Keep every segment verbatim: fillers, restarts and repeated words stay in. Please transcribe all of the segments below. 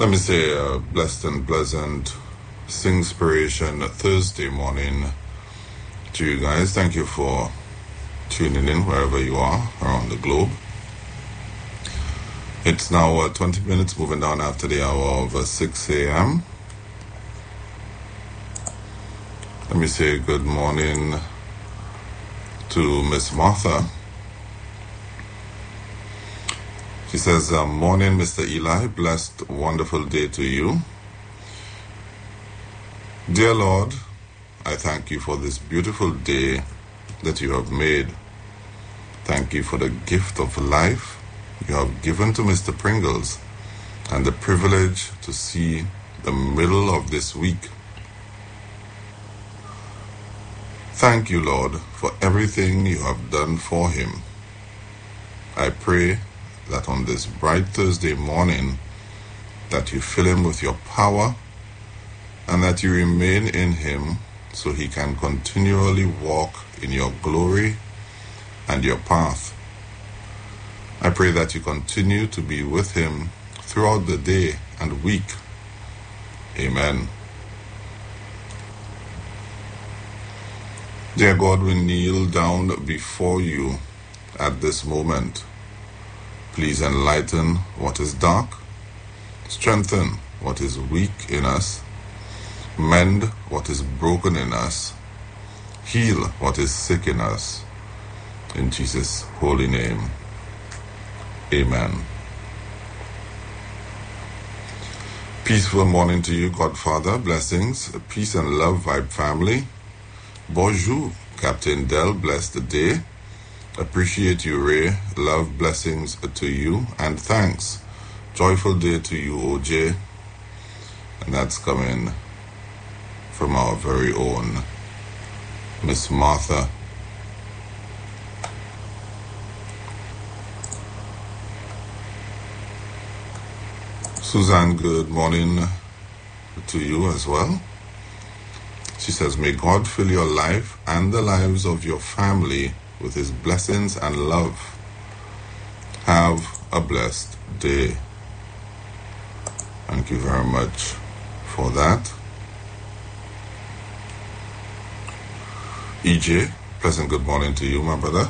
Let me say a blessed and pleasant Singspiration Thursday morning to you guys. Thank you for tuning in wherever you are around the globe. It's now uh, twenty minutes moving down after the hour of uh, six a.m. Let me say good morning to Miss Martha. She says, uh, morning, Mister Eli. Blessed, wonderful day to you. Dear Lord, I thank you for this beautiful day that you have made. Thank you for the gift of life you have given to Mister Pringles and the privilege to see the middle of this week. Thank you, Lord, for everything you have done for him. I pray that on this bright Thursday morning, that you fill him with your power and that you remain in him so he can continually walk in your glory and your path. I pray that you continue to be with him throughout the day and week. Amen. Dear God, we kneel down before you at this moment. Please enlighten what is dark, strengthen what is weak in us, mend what is broken in us, heal what is sick in us. In Jesus' holy name, amen. Peaceful morning to you, Godfather. Blessings, peace and love, Vibe family. Bonjour, Captain Del. Bless the day. Appreciate you, Ray. Love, blessings to you, and thanks. Joyful day to you, O J. And that's coming from our very own Miss Martha. Suzanne, good morning to you as well. She says, may God fill your life and the lives of your family with his blessings and love. Have a blessed day. Thank you very much for that. E J, pleasant good morning to you, my brother.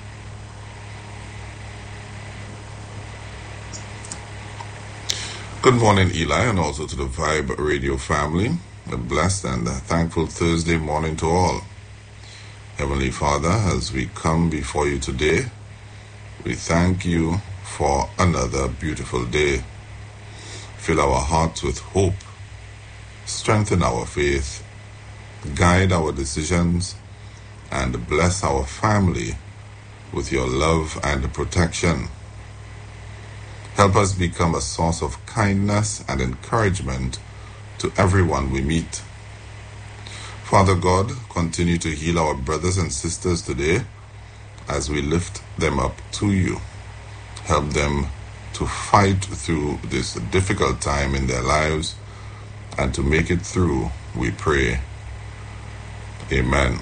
Good morning, Eli, and also to the Vibe Radio family. A blessed and thankful Thursday morning to all. Heavenly Father, as we come before you today, we thank you for another beautiful day. Fill our hearts with hope, strengthen our faith, guide our decisions, and bless our family with your love and protection. Help us become a source of kindness and encouragement to everyone we meet. Father God, continue to heal our brothers and sisters today as we lift them up to you. Help them to fight through this difficult time in their lives and to make it through, we pray. Amen.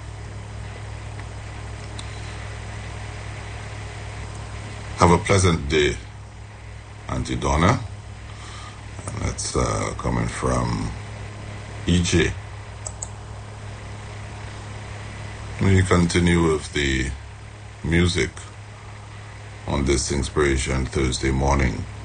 Have a pleasant day, Auntie Donna. And that's uh, coming from E J. We continue with the music on this Inspiration Thursday morning.